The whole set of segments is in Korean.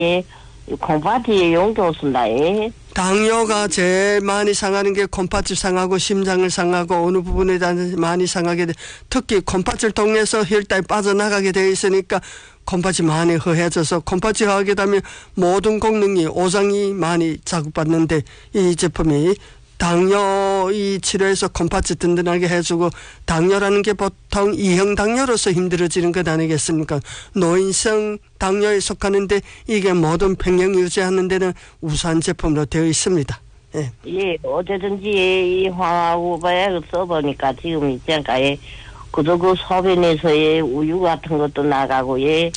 예, 콩팥이 용좋습니다. 예. 당뇨가 제일 많이 상하는 게 콩팥을 상하고 심장을 상하고 어느 부분에 대한 많이 상하게 돼. 특히 콩팥을 통해서 혈당이 빠져나가게 되어 있으니까 콩팥이 많이 허해져서 콩팥이 허하게 되면 모든功能이 오장이 많이 자극받는데 이 제품이 당뇨 이 치료에서 콩팥이 든든하게 해주고 당뇨라는 게 보통 2형 당뇨로서 힘들어지는 것 아니겠습니까? 노인성 당뇨에 속하는데 이게 모든 평형 유지하는 데는 우수한 제품으로 되어 있습니다. 예, 예, 어쨌든지 이 황화구바에 써보니까 지금 있잖아요. 그도 그 소변에서의 우유 같은 것도 나가고 예,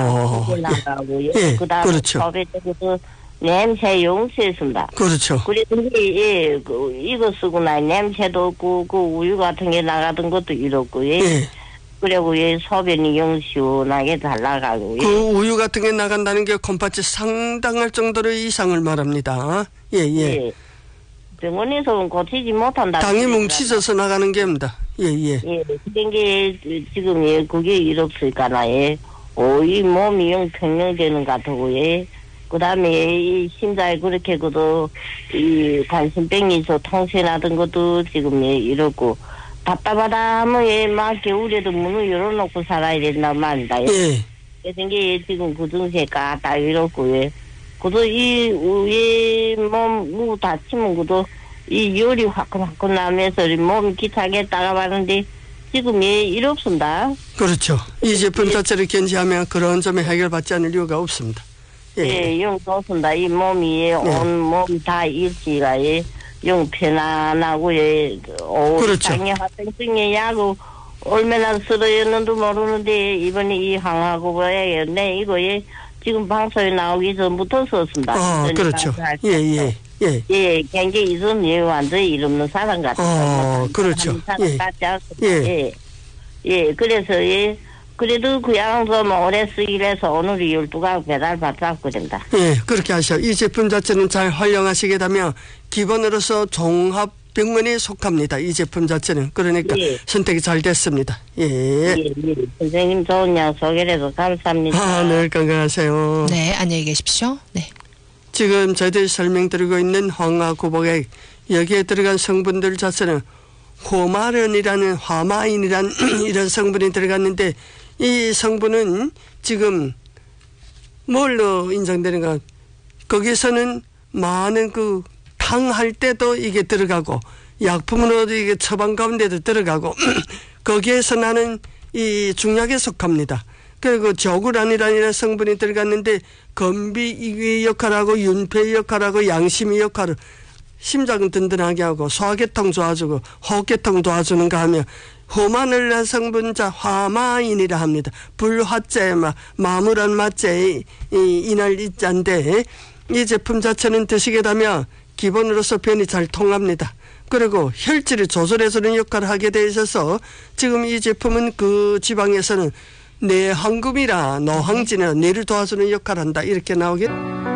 나가고 예, 그다음에 그렇죠. 소변에서도 냄새 용서했습니다. 그렇죠. 그래든지 예, 이거 쓰고 나 냄새도 없고 그 우유 같은 게 나가던 것도 이렇고 예. 예. 그리고 예, 소변이 영 시원하게 잘 나가고 예. 그 우유 같은 게 나간다는 게 콩팥이 상당할 정도로 이상을 말합니다. 예, 예. 예. 병원에서는 고치지 못한다. 당이 뭉치져서 나가는 게입니다. 예, 예. 예, 그런 게 지금 예, 그게 이렇으니까나 예, 이 몸이 영 평형되는 것 같고 예. 그다음에 이 심장이 그렇게 그도 이 관심병이 있어 통증나던 것도 지금 예, 이렇고 답답하다 하면 예, 막 겨울에도 문을 열어놓고 살아야 된단 말이다. 예. 예. 그래서 게 지금 그 증세가 다 이렇고 예. 그도 이 위에 몸 다치면 그도 이 열이 화끈화끈 나면서 몸 기차게 따라가는데 지금 예, 일 없습니다. 그렇죠. 이 제품 예. 자체를 견지하면 그런 점에 해결받지 않을 이유가 없습니다. 예, 영 좋습니다. 이 몸이 온 몸 다 일지가 예, 영 편안하고 예, 그렇죠. 당뇨 합병증에 약을 얼마나 쓰러졌는지 모르는데 이번에 이 항하고 네 이거 예, 지금 방송에 나오기 전부터 썼습니다. 그렇죠. 예, 예. 예. 예, 굉장히 이전 예, 완전히 일 없는 사람 같아요. 그렇죠. 사람 예. 같지 않습니다. 예. 예, 그래서 예, 그래도 그 양 좀 오래 쓰기로 해서 오늘 12가 배달 받았고 그런다. 예, 그렇게 하셔. 이 제품 자체는 잘 활용하시게 되면 기본으로서 종합병원에 속합니다. 이 제품 자체는. 그러니까 예. 선택이 잘 됐습니다. 예. 예, 예. 선생님 좋은 양 소개해서 감사합니다. 늘 건강하세요. 네, 안녕히 계십시오. 네. 지금 저희들이 설명드리고 있는 황화구복액 여기에 들어간 성분들 자체는 호마른이라는 화마인이라는 이런 성분이 들어갔는데 이 성분은 지금 뭘로 인정되는가? 거기서는 많은 그 탕할 때도 이게 들어가고 약품으로도 이게 처방 가운데도 들어가고 거기에서 나는 이 중약에 속합니다. 그리고 저구란이라는 성분이 들어갔는데 건비 역할하고 윤폐 역할하고 양심의 역할을 심장 든든하게 하고 소화계통 도와주고 호흡계통 도와주는가 하며 호마늘 성분자 화마인이라 합니다. 불화재 마무란 마재 이날 이자인데 이 제품 자체는 드시게 되면 기본으로서 변이 잘 통합니다. 그리고 혈질을 조절해주는 역할을 하게 돼 있어서 지금 이 제품은 그 지방에서는 내황금이라 노항진이나 뇌를 도와주는 역할을 한다 이렇게 나오게